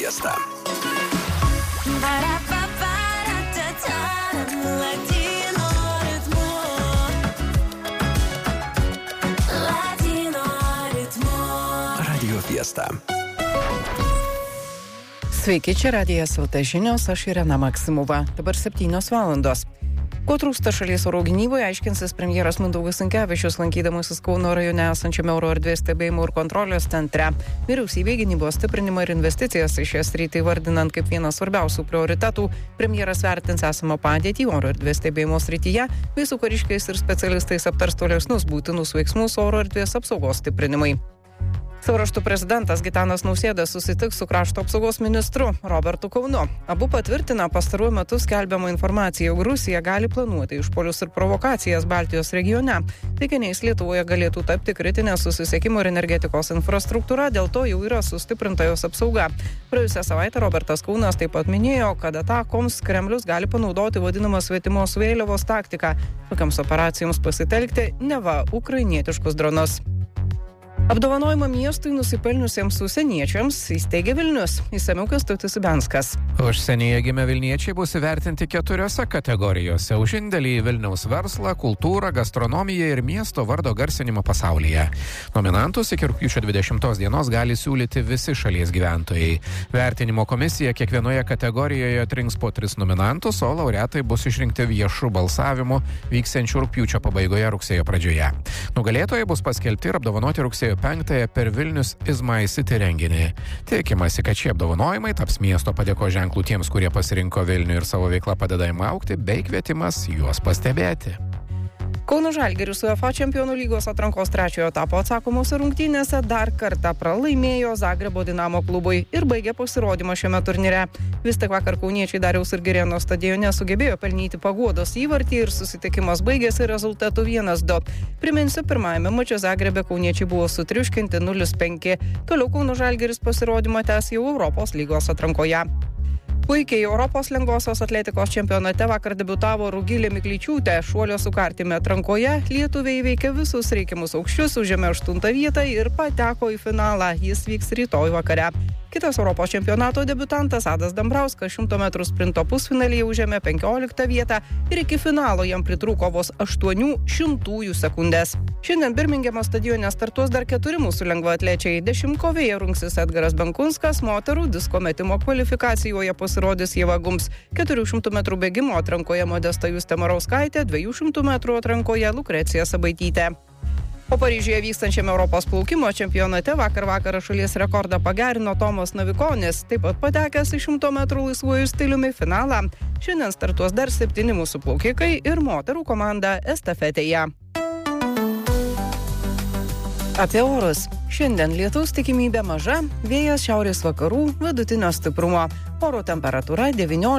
Fiesta. Radio Fiesta. Sveiki, čia Radijas LT žinios, aš Irena Maksimova. Dabar 7 valandos. Ko trūksta šalies oro gynyboje, aiškinsis premjeras Mindaugas Sinkevičius, lankydamasis Kauno rajone esančiame oro erdvės stebėjimo ir kontrolės centre. Vyriausybė gynybos stiprinimą ir investicijas į šią sritį vardinant kaip vieną svarbiausių prioritetų, premjeras vertins esamą padėtį oro erdvės stebėjimo srityje, bei su kariškiais ir specialistais aptars tolesnius būtinus veiksmus oro erdvės apsaugos stiprinimui. Savo ruožtu prezidentas Gitanas Nausėda susitiks su krašto apsaugos ministru Robertu Kaunu. Abu patvirtina pastaruoju metu skelbiamą informaciją, jog Rusija gali planuoti išpuolius ir provokacijas Baltijos regione. Taikiniais Lietuvoje galėtų tapti kritinė susisiekimo ir energetikos infrastruktūra, dėl to jau yra sustiprinta jos apsauga. Praėjusią savaitę Robertas Kaunas taip pat minėjo, kad atakoms Kremlius gali panaudoti vadinamą svetimos vėliavos taktiką. Tokiams operacijoms pasitelkti neva ukrainietiškus dronus. Apdovanojimą miestui nusipelniusiems užsieniečiams įsteigė Vilnius. Išsamiau Kęstutis Ibenskas. Užsienyje gimę Vilniečiai bus įvertinti 4 kategorijose: už indėlį į Vilniaus verslą, kultūrą, gastronomiją ir miesto vardo garsinimą pasaulyje. Nominantus iki rugpjūčio 20 dienos gali siūlyti visi šalies gyventojai. Vertinimo komisija kiekvienoje kategorijoje atrinks po 3 nominantus, o laureatai bus išrinkti viešų balsavimų vyksiančių rugpjūčio pabaigoje rugsėjo pradžioje. Nugalėtojai bus paskelbti ir apdovanoti rugsėjo 5 per Vilnius Is My City renginį. Tikimasi, kad šie apdovanojimai taps miesto padėkos ženklų tiems, kurie pasirinko Vilnių ir savo veiklą padeda jam augti, bei kvietimas juos pastebėti. Kauno Žalgiris UEFA Čempionų lygos atrankos 3 etapo atsakomose rungtynėse dar kartą pralaimėjo Zagrebo Dinamo klubui ir baigė pasirodymą šiame turnyre. Vis tik vakar kauniečiai Dariaus ir Girėno stadione sugebėjo pelnyti paguodos įvartį ir susitikimas baigėsi rezultatu 1-2. Priminsiu, pirmajame mače Zagrebe kauniečiai buvo sutriuškinti 0-5. Toliau Kauno Žalgiris pasirodymą tęs jau Europos lygos atrankoje. Puikiai Europos lengvosios atletikos čempionate vakar debiutavo Rugilė Miklyčiūtė. Šuolio su kartimi atrankoje lietuviai įveikė visus reikiamus aukščius, užėmė 8 vietą ir pateko į finalą. Jis vyks rytoj vakare. Kitas Europos čempionato debiutantas Adas Dambrauskas 100 metrų sprinto pusfinalyje užėmė 15 vietą ir iki finalo jam pritrūko vos 0,08 sekundės. Šiandien Birmingemo stadione startuos dar 4 mūsų lengvaatlečiai. Dešimtkovėje rungsis Edgaras Benkunskas, moterų disko metimo kvalifikacijoje pasirodys Ieva Gums, 400 metrų bėgimo atrankoje Modesta Justė Marauskaitė, 200 metrų atrankoje Lukrecija Sabaitytė. O Paryžiuje vykstančiame Europos plaukimo čempionate vakar šalies rekordą pagerino Tomas Navikonis, taip pat patekęs į 100 metrų laisvuoju stiliumi finalą. Šiandien startuos dar 7 mūsų plaukikai ir moterų komanda estafetėje. Apie orus. Šiandien lietaus tikimybė maža, vėjas šiaurės vakarų vidutinio stiprumo. Oro temperatūra 19.